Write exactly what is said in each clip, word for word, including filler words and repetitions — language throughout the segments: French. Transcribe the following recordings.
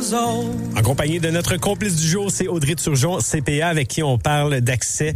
En compagnie de notre complice du jour, c'est Audrey Turgeon, C P A, avec qui on parle d'accès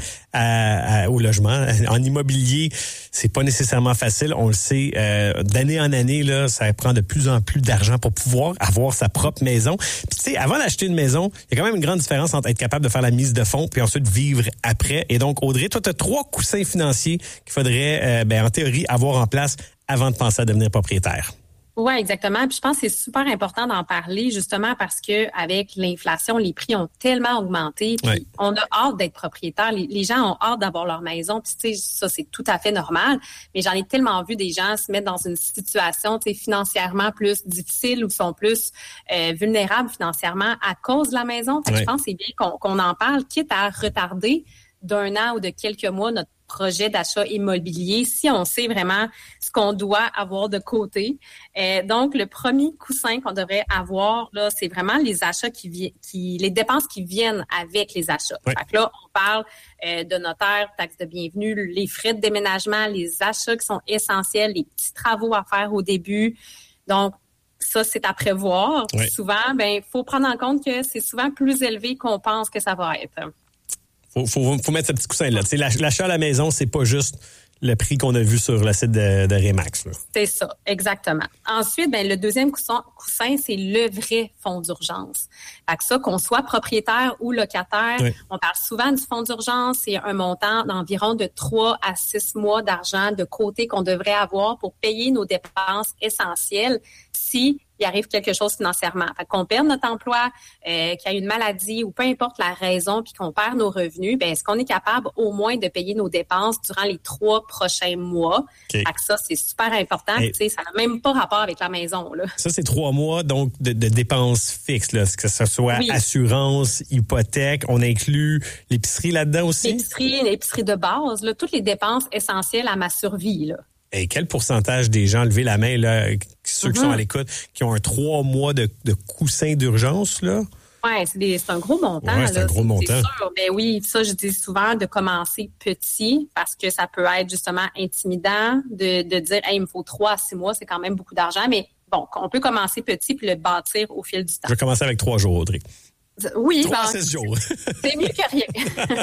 à, à, au logement. En immobilier, c'est pas nécessairement facile. On le sait, euh, d'année en année, là, ça prend de plus en plus d'argent pour pouvoir avoir sa propre maison. Puis tu sais, avant d'acheter une maison, il y a quand même une grande différence entre être capable de faire la mise de fonds puis ensuite vivre après. Et donc, Audrey, toi, tu as trois coussins financiers qu'il faudrait, euh, ben, en théorie, avoir en place avant de penser à devenir propriétaire. Oui, exactement. Puis je pense que c'est super important d'en parler justement parce que avec l'inflation, les prix ont tellement augmenté. Puis ouais. On a hâte d'être propriétaire. Les, les gens ont hâte d'avoir leur maison. Puis tu sais, ça c'est tout à fait normal. Mais j'en ai tellement vu des gens se mettre dans une situation, tu sais, financièrement plus difficile ou sont plus euh, vulnérables financièrement à cause de la maison. Fait que ouais. Je pense que c'est bien qu'on, qu'on en parle, quitte à retarder d'un an ou de quelques mois notre projet d'achat immobilier si on sait vraiment ce qu'on doit avoir de côté. Euh, donc, le premier coussin qu'on devrait avoir, là, c'est vraiment les achats qui viennent, qui, les dépenses qui viennent avec les achats. Oui. Fait que là, on parle euh, de notaire, taxe de bienvenue, les frais de déménagement, les achats qui sont essentiels, les petits travaux à faire au début. Donc, ça, c'est à prévoir. Oui. Souvent, ben, faut prendre en compte que c'est souvent plus élevé qu'on pense que ça va être. Faut, faut, faut mettre ce petit coussin-là. Tu sais, l'achat à la maison, c'est pas juste le prix qu'on a vu sur le site de, de Remax. Là. C'est ça, exactement. Ensuite, ben, le deuxième coussin, coussin, c'est le vrai fonds d'urgence. Fait que ça, qu'on soit propriétaire ou locataire, oui. On parle souvent du fonds d'urgence. C'est un montant d'environ de trois à six mois d'argent de côté qu'on devrait avoir pour payer nos dépenses essentielles si il arrive quelque chose financièrement. Fait qu'on perde notre emploi, euh, qu'il y a une maladie ou peu importe la raison, puis qu'on perd nos revenus, ben est-ce qu'on est capable au moins de payer nos dépenses durant les trois prochains mois? Okay. Fait que ça, c'est super important. Hey. Tu sais, ça n'a même pas rapport avec la maison, là. Ça, c'est trois mois donc de, de dépenses fixes, là, que ce soit oui. Assurance, hypothèque. On inclut l'épicerie là-dedans aussi? L'épicerie, l'épicerie de base, là, toutes les dépenses essentielles à ma survie, là. Et quel pourcentage des gens, levez la main, là, ceux mm-hmm. qui sont à l'écoute, qui ont un trois mois de, de coussin d'urgence, là? Oui, c'est, des, c'est un gros montant. Ouais, c'est là, un gros c'est, montant. C'est sûr. Ben oui, ça, je dis souvent de commencer petit parce que ça peut être justement intimidant de, de dire, hey, il me faut trois à six mois, c'est quand même beaucoup d'argent. Mais bon, on peut commencer petit puis le bâtir au fil du temps. Je vais commencer avec trois jours, Audrey. Oui. Trois à six jours. C'est mieux que rien.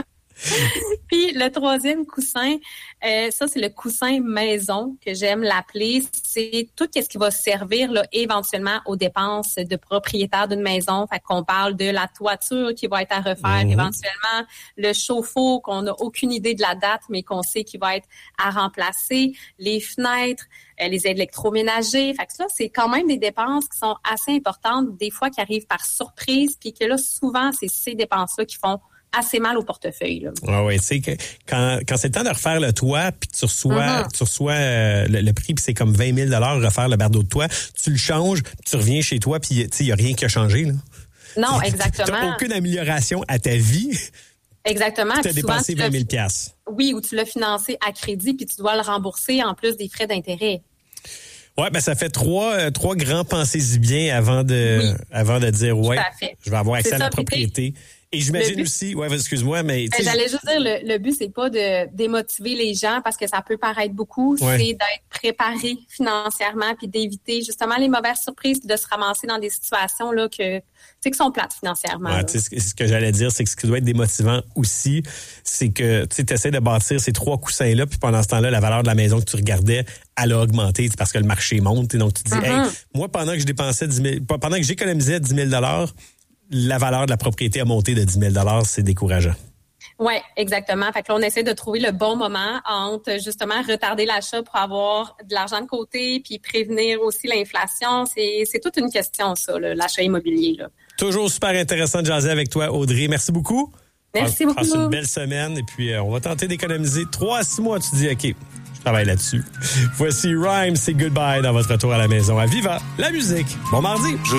Puis le troisième coussin, euh, ça c'est le coussin maison que j'aime l'appeler. C'est tout ce qui va servir là, éventuellement aux dépenses de propriétaire d'une maison. Fait qu'on parle de la toiture qui va être à refaire, mmh. éventuellement le chauffe-eau qu'on n'a aucune idée de la date, mais qu'on sait qu'il va être à remplacer, les fenêtres, euh, les électroménagers. Fait que ça, c'est quand même des dépenses qui sont assez importantes, des fois qui arrivent par surprise, puis que là, souvent, c'est ces dépenses-là qui font assez mal au portefeuille. Là. Ah oui, tu sais que quand quand c'est le temps de refaire le toit, puis tu reçois mm-hmm. tu reçois euh, le, le prix, puis c'est comme vingt mille dollars refaire le bardeau de toit, tu le changes, puis tu reviens chez toi, puis tu sais il y a rien qui a changé là. Non, exactement. Tu n'as aucune amélioration à ta vie. Exactement. Tu as dépensé vingt mille dollars. Oui, ou tu l'as financé à crédit, puis tu dois le rembourser en plus des frais d'intérêt. Ouais, ben ça fait trois euh, trois grands pensez-y bien avant de oui. avant de dire ouais, je vais avoir accès à la propriété. Et j'imagine but, aussi, ouais, excuse-moi, mais... Ben, j'allais juste dire, le, le but, c'est pas de démotiver les gens parce que ça peut paraître beaucoup, ouais. C'est d'être préparé financièrement puis d'éviter justement les mauvaises surprises puis de se ramasser dans des situations là que, tu sais, qui sont plates financièrement. Ouais, tu sais, ce que j'allais dire, c'est que ce qui doit être démotivant aussi, c'est que tu essaies de bâtir ces trois coussins-là puis pendant ce temps-là, la valeur de la maison que tu regardais, elle a augmenté parce que le marché monte. Donc, tu te dis, mm-hmm. hey, moi, pendant que je dépensais dix mille, pendant que j'économisais dix mille dollars, la valeur de la propriété a monté de dix mille dollars, c'est décourageant. Oui, exactement. Fait que là, on essaie de trouver le bon moment entre justement retarder l'achat pour avoir de l'argent de côté puis prévenir aussi l'inflation. C'est, c'est toute une question, ça, là, l'achat immobilier. Là. Toujours super intéressant de jaser avec toi, Audrey. Merci beaucoup. Merci beaucoup. Passe une belle semaine et puis euh, on va tenter d'économiser trois à six mois. Tu dis, OK, je travaille là-dessus. Voici Rhyme, c'est Goodbye dans votre retour à la maison. À Viva, la musique. Bon mardi. Je